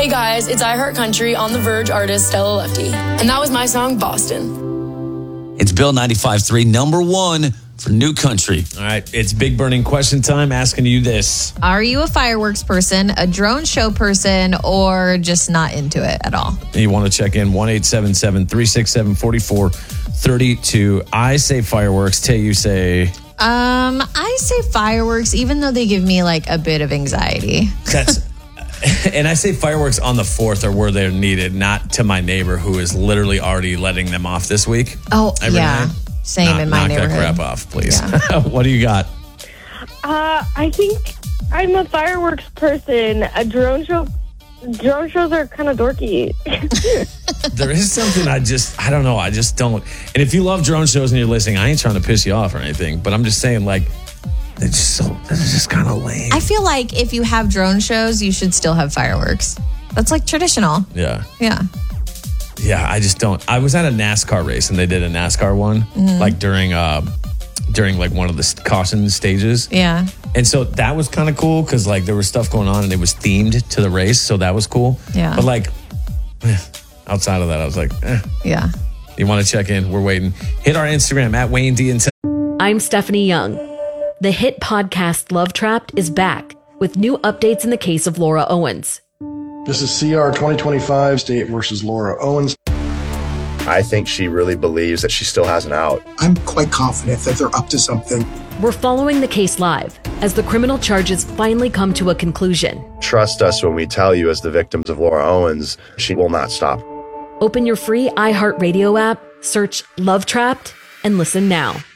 Hey guys, it's iHeart Country on the Verge artist Stella Lefty. And that was my song, Boston. It's Bill 95.3, number one for New Country. All right, it's big burning question time, asking you this. Are you a fireworks person, a drone show person, or just not into it at all? You want to check in 1-877-367-4432. I say fireworks. Tay, you say... I say fireworks, even though they give me like a bit of anxiety. And I say fireworks on the 4th or where they're needed, not to my neighbor who is literally already letting them off this week. Oh, yeah. Night. Same in my neighborhood. Knock that crap off, please. Yeah. What do you got? I think I'm a fireworks person. Drone shows are kind of dorky. There is something I don't know. I just don't. And if you love drone shows and you're listening, I ain't trying to piss you off or anything, but I'm just saying, like, they're just kind of lame. I feel like if you have drone shows, you should still have fireworks. That's like traditional. Yeah. Yeah. Yeah, I just don't. I was at a NASCAR race and they did a NASCAR one, like during like one of the caution stages. Yeah. And so that was kind of cool because like there was stuff going on and it was themed to the race, so that was cool. Yeah. But like outside of that, I was like, Yeah. You want to check in? We're waiting. Hit our Instagram at Wayne D and I'm Stephanie Young. The hit podcast Love Trapped is back with new updates in the case of Laura Owens. This is CR 2025, State versus Laura Owens. I think she really believes that she still has an out. I'm quite confident that they're up to something. We're following the case live as the criminal charges finally come to a conclusion. Trust us when we tell you, as the victims of Laura Owens, she will not stop. Open your free iHeartRadio app, search Love Trapped, and listen now.